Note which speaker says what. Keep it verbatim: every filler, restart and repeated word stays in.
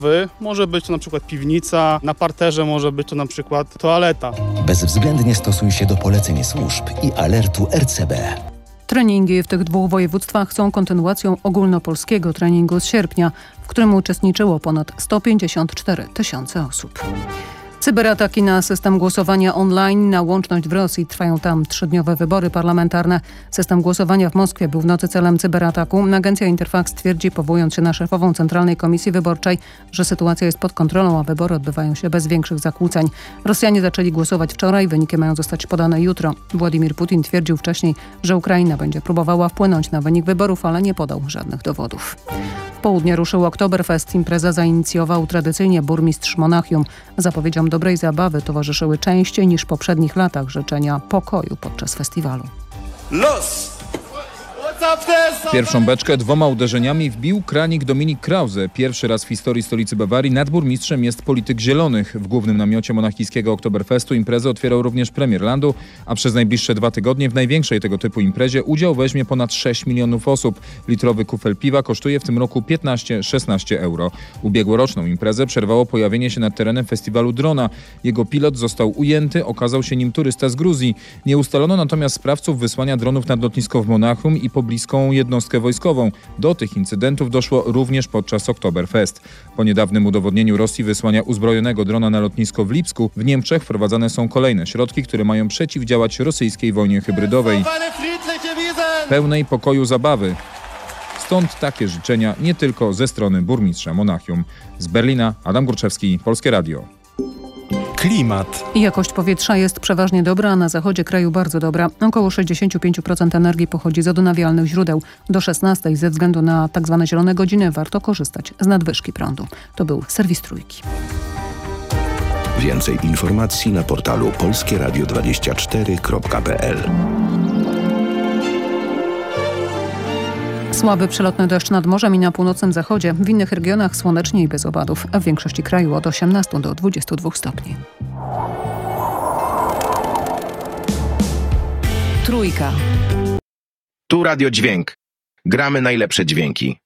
Speaker 1: Może być to na przykład piwnica, na parterze może być to na przykład toaleta.
Speaker 2: Bezwzględnie stosuj się do poleceń służb i alertu R C B.
Speaker 3: Treningi w tych dwóch województwach są kontynuacją ogólnopolskiego treningu z sierpnia, w którym uczestniczyło ponad sto pięćdziesiąt cztery tysiące osób. Cyberataki na system głosowania online, na łączność w Rosji. Trwają tam trzydniowe wybory parlamentarne. System głosowania w Moskwie był w nocy celem cyberataku. Agencja Interfax twierdzi, powołując się na szefową Centralnej Komisji Wyborczej, że sytuacja jest pod kontrolą, a wybory odbywają się bez większych zakłóceń. Rosjanie zaczęli głosować wczoraj, wyniki mają zostać podane jutro. Władimir Putin twierdził wcześniej, że Ukraina będzie próbowała wpłynąć na wynik wyborów, ale nie podał żadnych dowodów. W południe ruszył Oktoberfest. Imprezę zainicjował tradycyjnie burmistrz Monachium. Zapowiedziom dobrej zabawy towarzyszyły częściej niż w poprzednich latach życzenia pokoju podczas festiwalu.
Speaker 4: Los!
Speaker 5: Pierwszą beczkę dwoma uderzeniami wbił kranik Dominik Krause. Pierwszy raz w historii stolicy Bawarii nad burmistrzem jest polityk zielonych. W głównym namiocie monachijskiego Oktoberfestu imprezę otwierał również premier landu, a przez najbliższe dwa tygodnie w największej tego typu imprezie udział weźmie ponad sześć milionów osób. Litrowy kufel piwa kosztuje w tym roku piętnaście szesnaście euro. Ubiegłoroczną imprezę przerwało pojawienie się nad terenem festiwalu drona. Jego pilot został ujęty, okazał się nim turysta z Gruzji. Nie ustalono natomiast sprawców wysłania dronów nad lotnisko w Monachium i pobliską jednostkę wojskową. Do tych incydentów doszło również podczas Oktoberfest. Po niedawnym udowodnieniu Rosji wysłania uzbrojonego drona na lotnisko w Lipsku, w Niemczech wprowadzane są kolejne środki, które mają przeciwdziałać rosyjskiej wojnie hybrydowej. Pełnej pokoju zabawy. Stąd takie życzenia nie tylko ze strony burmistrza Monachium. Z Berlina Adam Górczewski, Polskie Radio.
Speaker 4: Klimat.
Speaker 3: Jakość powietrza jest przeważnie dobra, a na zachodzie kraju bardzo dobra. Około sześćdziesiąt pięć procent energii pochodzi z odnawialnych źródeł. Do szesnastej ze względu na tzw. zielone godziny warto korzystać z nadwyżki prądu. To był serwis Trójki.
Speaker 6: Więcej informacji na portalu polskie radio dwadzieścia cztery kropka p l.
Speaker 3: Słaby przelotny deszcz nad morzem i na północnym zachodzie. W innych regionach słonecznie i bez opadów, a w większości kraju od osiemnastu do dwudziestu dwóch stopni.
Speaker 7: Trójka.
Speaker 8: Tu Radio Dźwięk. Gramy najlepsze dźwięki.